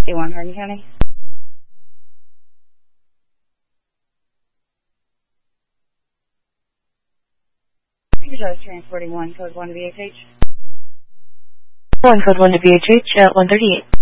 A1 Hardin County. Apologize, transporting 1, code 1 to VHH. 1, code 1 to VHH at 138.